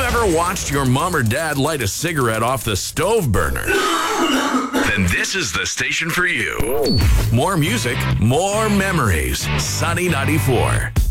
ever watched your mom or dad light a cigarette off the stove burner? Then this is the station for you. More music, more memories. Sunny 94.